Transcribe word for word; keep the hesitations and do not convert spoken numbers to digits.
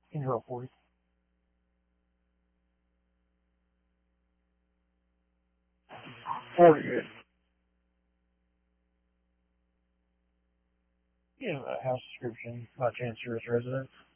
In row forty. forty, good. You know, a house description, by chance you're its residence.